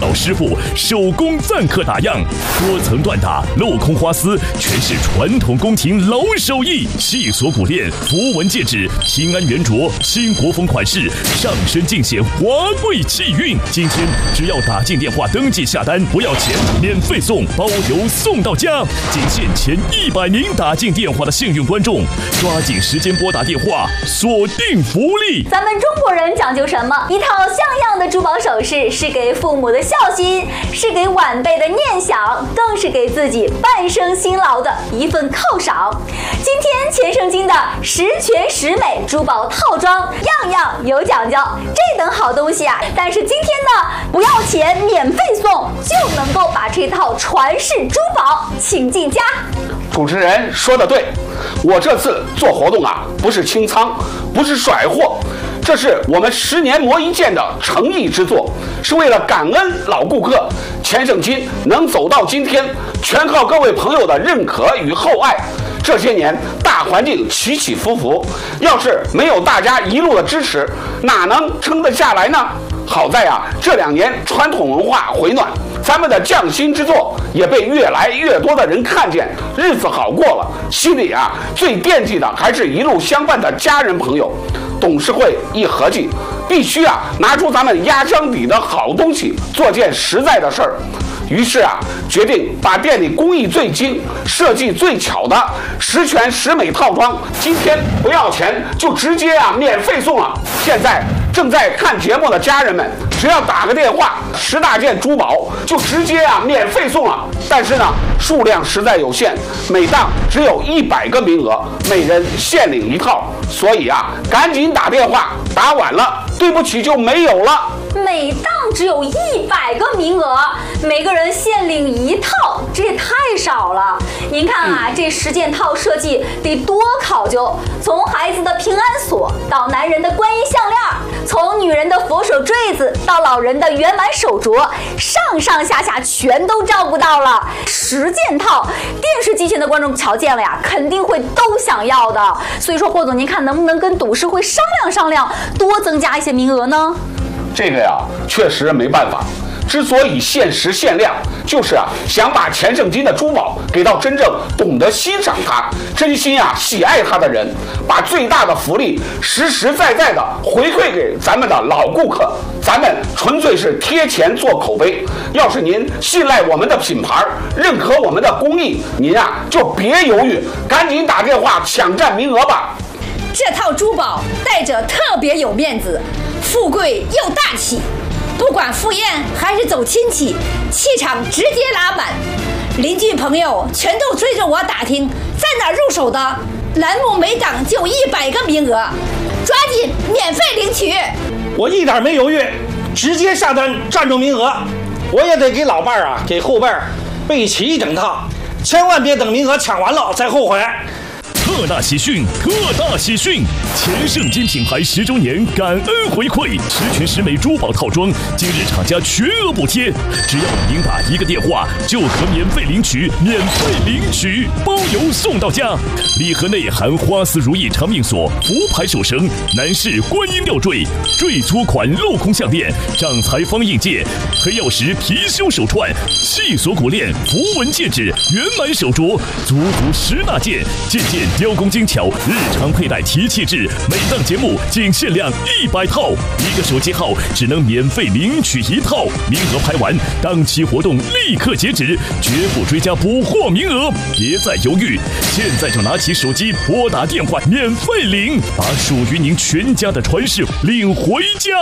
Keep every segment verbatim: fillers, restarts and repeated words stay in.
老师傅手工赞刻打样，多层缎打、镂空花丝，全是传统宫廷老手艺。细锁骨链、符文戒指、平安圆镯，新国风款式，上身尽显华贵气韵。今天只要打进电话登记下单，不要钱，免费送，包邮送到家。仅限前一百名打进电话的幸运观众，抓紧时间拨打电话，锁定福利。 咱们中国人讲究什么？一套像样的珠宝首饰，是给父母的孝心，是给晚辈的念想，更是给自己半生辛劳的一份犒赏。今天钱圣金的十全十美珠宝套装，样样有讲究。这等好东西啊！但是今天呢，不要钱，免费送，就能够把这套传世珠宝请进家。 主持人说的对，我这次做活动啊，不是清仓，不是甩货，这是我们十年磨一剑的诚意之作，是为了感恩老顾客。钱圣金能走到今天，全靠各位朋友的认可与厚爱。这些年大环境起起伏伏，要是没有大家一路的支持，哪能撑得下来呢？好在啊，这两年传统文化回暖，咱们的匠心之作也被越来越多的人看见，日子好过了。心里啊，最惦记的还是一路相伴的家人朋友。董事会一合计，必须啊拿出咱们压箱底的好东西，做件实在的事儿。于是啊，决定把店里工艺最精、设计最巧的十全十美套装，今天不要钱，就直接啊免费送了。现在正在看节目的家人们，只要打个电话，十大件珠宝就直接啊免费送了。但是呢，数量实在有限，每档只有一百个名额，每人限领一套。所以啊，赶紧打电话，打晚了，对不起就没有了。 每档只有一百个名额，每个人限领一套，这也太少了。您看啊，嗯、这十件套设计得多考究，从孩子的平安锁到男人的观音项链，从女人的佛手坠子到老人的圆满手镯，上上下下全都照顾到了。十件套，电视机前的观众瞧见了呀，肯定会都想要的。所以说，霍总，您看能不能跟董事会商量商量，多增加一些名额呢？ 这个呀，确实没办法。之所以限时限量，就是啊，想把钱圣金的珠宝给到真正懂得欣赏它、真心啊喜爱它的人，把最大的福利实实在在的回馈给咱们的老顾客。咱们纯粹是贴钱做口碑。要是您信赖我们的品牌，认可我们的工艺，您啊就别犹豫，赶紧打电话抢占名额吧。 这套珠宝戴着特别有面子，富贵又大气。不管赴宴还是走亲戚，气场直接拉满。邻居朋友全都追着我打听在哪入手的，栏目每档就一百个名额，抓紧免费领取。 我一点没犹豫，直接下单占住名额。我也得给老伴儿啊，给后辈儿备齐一整套，千万别等名额抢完了再后悔。 特大喜讯！特大喜讯！钱圣金品牌十周年感恩回馈，十全十美珠宝套装，今日厂家全额补贴，只要您打一个电话就可免费领取，免费领取，包邮送到家。礼盒内含花丝如意长命锁、福牌手绳、男士观音吊坠、坠珠款镂空项链、掌财方印戒、黑曜石貔貅手串、细锁骨链、符文戒指、圆满手镯，足足十大件，件件雕工精巧，日常佩戴提气质。每档节目仅限量一百套，一个手机号只能免费领取一套，名额排完，当期活动立刻截止，绝不追加补货名额。别再犹豫，现在就拿起手机拨打电话免费领，把属于您全家的传世领回家。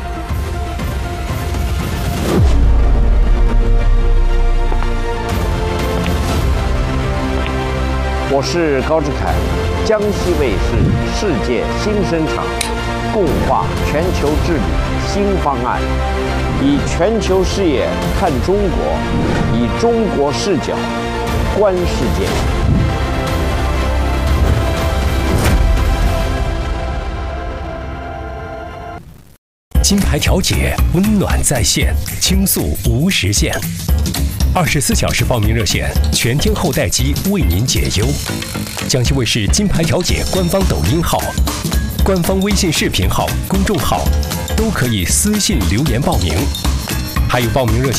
我是高志凯，江西卫视《世界新生场》共话全球治理新方案，以全球视野看中国，以中国视角观世界。 金牌调解，温暖在线，倾诉无时限。二十四小时报名热线，全天候待机为您解忧。江西卫视金牌调解官方抖音号、官方微信视频号、公众号都可以私信留言报名，还有报名热线。